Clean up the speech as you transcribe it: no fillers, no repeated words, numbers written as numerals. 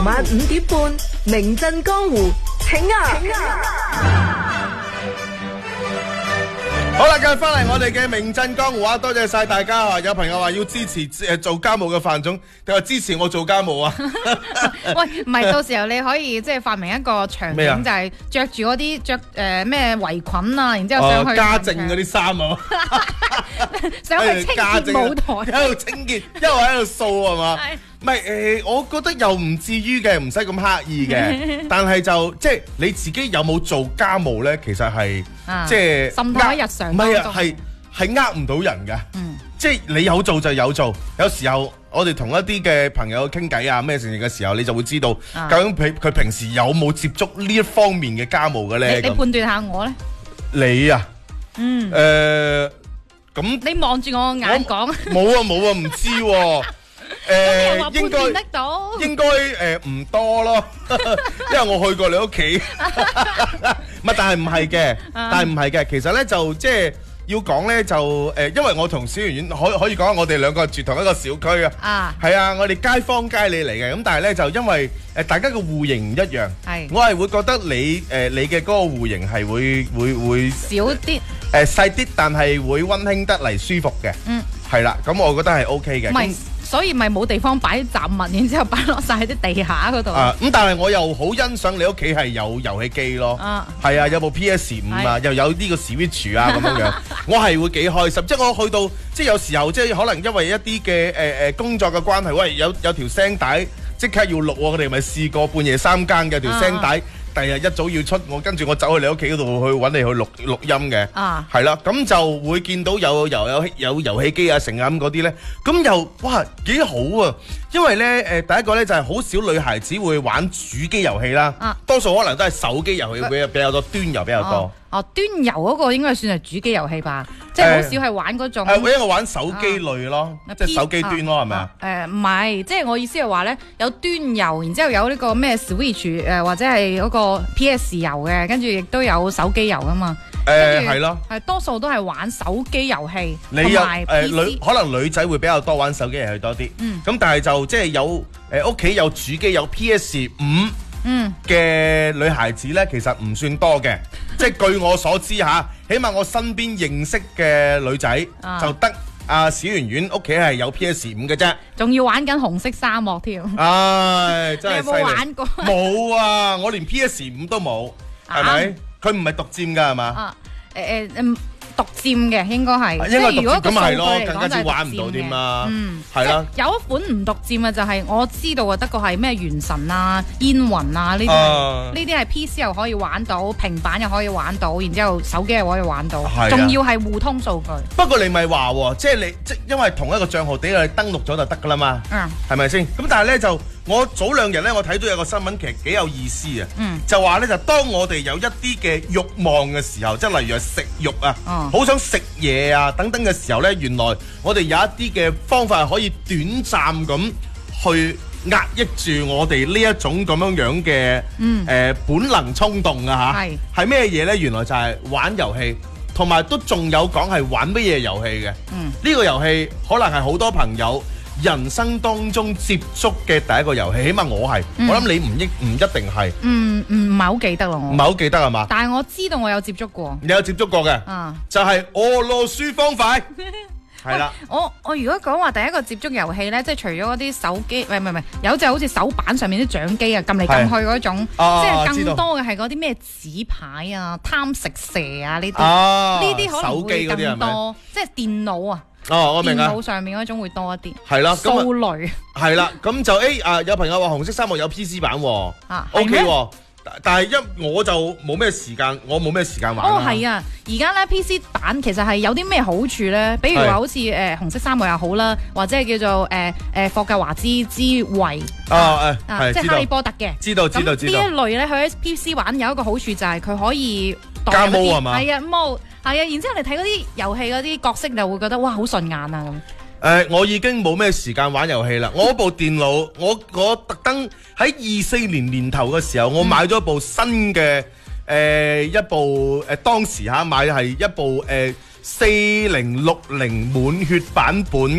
晚5點半，名震江湖，請好啦，繼續翻嚟我哋嘅名震江湖啊！多謝晒大家啊！有朋友話要支持做家務嘅范總，定話支持我做家務啊？ 喂，唔係，到時候你可以即係發明一個場景，就係着住嗰啲着咩圍裙啊，然之後上去家政嗰啲衫啊， 上去清潔舞台， 喺度清潔，一路喺度掃係嘛？唔係我覺得又唔至於嘅，唔使咁刻意嘅。但係就即係你自己有冇做家務咧？其實係即係滲透喺日常當中。 唔係啊，係呃唔到人㗎。即係你有做就有做。有時候我哋同一啲嘅朋友傾偈啊，咩事嘅時候，你就會知道究竟佢平時有冇接觸呢一方面嘅家務嘅咧？ 你判斷下我咧？ 你啊，咁你望住我眼講。 冇啊，唔知喎。 應該唔多咯，因為我去過你屋企，但係唔係嘅，其實咧就即係要講咧就因為我同小圓圓可以講我哋兩個住同一個小區啊，係啊，我哋街坊街里嚟嘅，咁但係咧就因為大家嘅戶型唔一樣，我係會覺得你嘅嗰個戶型係會少啲， 細啲，但係會溫馨得嚟舒服嘅，係啦，咁我覺得係 OK 嘅。 所以咪冇地方擺雜物，然之後擺落晒喺啲地下嗰度。 咁但係我又好欣賞你屋企係有遊戲機咯。係啊，有部 PS5啊，又有呢個 Switch 啊咁樣。我係會幾開心，即係我去到即係有時候即係可能因為一啲嘅工作嘅關係，喂有條聲帶即刻要錄，我哋咪試過半夜3更嘅條聲帶。第日一早要出，跟住我走去你屋企嗰度去揾你去錄音嘅，係啦，咁就會見到有遊戲機啊、成啊咁嗰啲咧，咁又哇幾好啊！因為咧第一個咧就係好少女孩子會玩主機遊戲啦，多數可能都係手機遊戲會比較多，端遊比較多。 端遊嗰個應該算係主機遊戲吧，即係好少係玩嗰種。 因為我玩手機類咯，即係手機端咯，係咪啊？ 唔係，即係我意思係話咧，有端遊，然之後有呢個咩 Switch 或者係嗰個 PS 遊嘅，跟住亦都有手機遊啊嘛。 係咯， 係多數都係玩手機遊戲， 你有可能女仔會比較多玩手機遊戲多啲，咁但係就即係有屋企有主機有 PS5。嘅女孩子咧，其實唔算多嘅，即係據我所知嚇，起碼我身邊認識嘅女仔就得阿小圓圓屋企係有 PS5嘅啫， 仲要玩緊紅色沙漠添。 唉，真係犀利。 你有冇玩過？ 冇啊，我連 PS5都冇，係咪？佢唔係獨佔㗎係嘛？ 獨佔嘅應該係，即係如果個數據嚟講就係獨佔嘅。更加之玩唔到添啦。係啦。有一款唔獨佔嘅就係我知道嘅，得個係咩原神啊、煙雲啊呢啲係 PC 又可以玩到，平板又可以玩到，然之後手機又可以玩到，仲要係互通數據。 不過你咪話喎，即係你因為同一個帳號俾你登錄咗就得㗎啦嘛，係咪先？咁但係咧就。我早2日咧，我睇到有個新聞，其實幾有意思啊！就話咧，就當我哋有一啲嘅慾望嘅時候，即係例如係食慾啊，好想食嘢啊等等嘅時候咧，原來我哋有一啲嘅方法係可以短暫咁去壓抑住我哋呢一種咁樣嘅本能衝動啊嚇！係咩嘢咧？原來就係玩遊戲，同埋都仲有講係玩乜嘢遊戲嘅。呢個遊戲可能係好多朋友人生當中接觸嘅第一個遊戲，起碼我係，我諗你唔一定係， 唔係好記得咯，我唔係好記得係嘛？ 但係我知道我有接觸過， 你有接觸過嘅，就係俄羅斯方塊，係啦。 我如果講話第一個接觸遊戲咧，即係除咗嗰啲手機，唔係，有隻好似手板上面啲掌機啊，撳嚟撳去嗰種，即係更多嘅係嗰啲咩紙牌啊、貪食蛇啊呢啲，呢啲可能會更多，即係電腦啊。我明啊！電腦上面嗰種會多一啲，係啦，掃雷係啦，咁就有朋友話紅色沙漠有 PC 版，OK 喎，但係我就冇咩時間，玩。 係啊，而家咧 PC 版其實係有啲咩好處咧？比如話好似紅色沙漠又好啦，或者係叫做霍格華茲之圍即係哈利波特嘅，知道。呢一類咧，佢喺 PC 版有一個好處就係佢可以加毛係嘛？ 係啊，毛。係啊，然之後你睇嗰啲遊戲嗰啲角色就會覺得哇好順眼啊咁。 我已經冇咩時間玩遊戲啦。我部電腦，我特登喺24年頭嘅時候，我買咗部新嘅一部當時買係一部4060滿血版本。